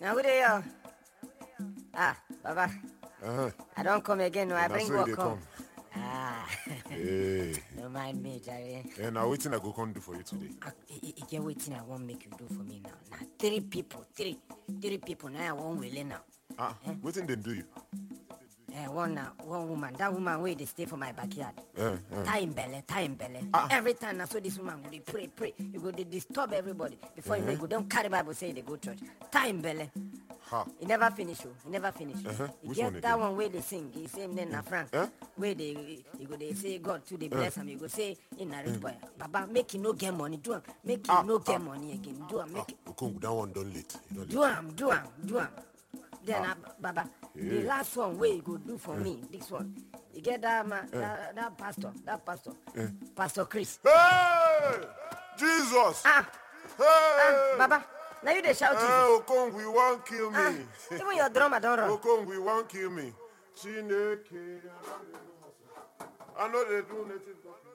Now who they are? Ah, Baba. Uh-huh. I don't come again. No, I bring so work they come. come. Ah, Hey. don't mind me, Jerry. And now waiting I go come do for you today. You get waiting I won't make you do for me now. Now three people now I won't will now. Waiting they do you. One woman, that woman where they stay for my backyard. Tie in belly. Every time I saw this woman, they pray. You go they disturb everybody before you go. Don't carry Bible say they go church. Tie in belly. Ha. He never finish. He never finish. You Which get one that again? one where they sing. He say name na Frank. Where they you go they say God to they bless him. You go say in a rich boy. Baba make you no get money. Do him. Make you no get money again. Do him. Make Okong, that one done late. do him. Then Baba, the last one where you go do for me, this one. You get that man, that pastor, Pastor Chris. Hey! Jesus! Hey! Baba, now you they shout Jesus. Hey, Okong, we won't kill me. Even your drummer don't run. Okong, we won't kill me. Chineke. I know they do native.